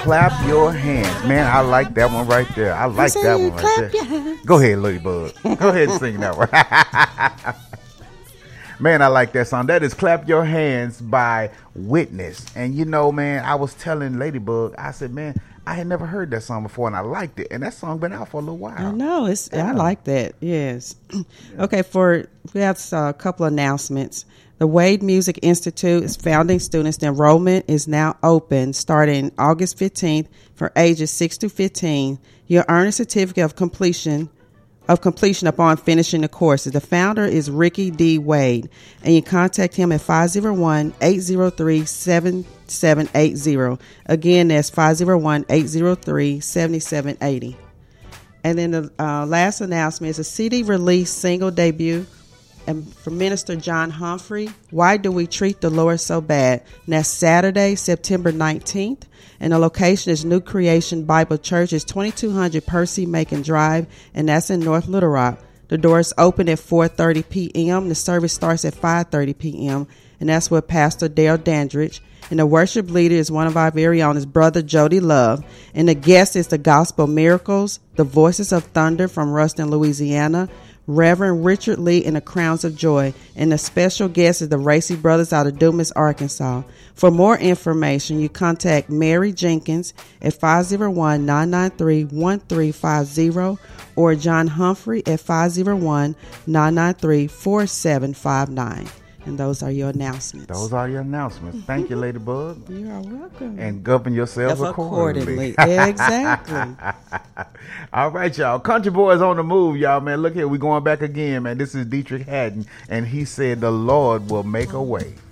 clap your hands. Man, I like that one right there. I like that one right there. Go ahead, Ladybug. Go ahead and sing that one. Man, I like that song. That is Clap Your Hands by Witness. And you know, man, I was telling Ladybug, I said, man, I had never heard that song before, and I liked it. And that song been out for a little while. I know. I like that. Yes. Okay, we have a couple announcements. The Wade Music Institute is founding students. The enrollment is now open starting August 15th for ages 6 to 15. You'll earn a certificate of completion upon finishing the courses. The founder is Ricky D. Wade, and you contact him at 501-803-7780. Again, that's 501-803-7780. And then the last announcement is a CD release single debut from Minister John Humphrey, Why Do We Treat the Lord So Bad? And that's Saturday, September 19th. And the location is New Creation Bible Church. It's 2200 Percy Macon Drive, and that's in North Little Rock. The doors open at 4:30 p.m. The service starts at 5:30 p.m., and that's with Pastor Dale Dandridge. And the worship leader is one of our very own, his brother Jody Love. And the guest is the Gospel Miracles, the Voices of Thunder from Ruston, Louisiana, Reverend Richard Lee and the Crowns of Joy. And the special guest is the Racy Brothers out of Dumas, Arkansas. For more information, you contact Mary Jenkins at 501-993-1350 or John Humphrey at 501-993-4759. And those are your announcements. Thank you, Ladybug. You are welcome. And govern yourselves accordingly. Exactly. All right, y'all. Country Boys on the move, y'all, man. Look here. We're going back again, man. This is Dietrich Haddon, and he said the Lord will make a way.